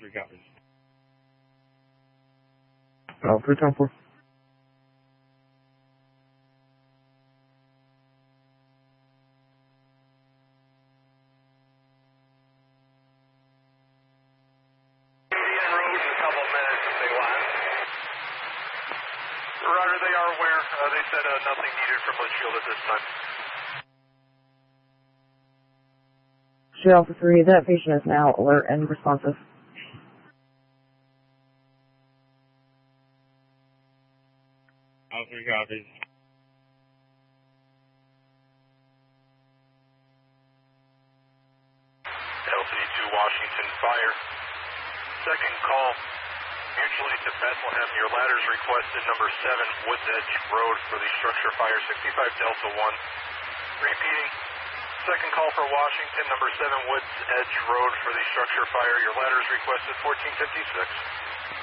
3 copies. Alpha 3, 4. Roger, they are aware. They said nothing needed from Litchfield at this time. Alpha 3, that patient is now alert and responsive. Alpha 3 copies. LCD-2 Washington Fire. Second call, mutually to Bethlehem. Your ladders requested number 7 Woods Edge Road for the structure fire 65 Delta 1. Repeating. Second call for Washington, number 7 Woods Edge Road for the structure fire. Your ladders requested 1456.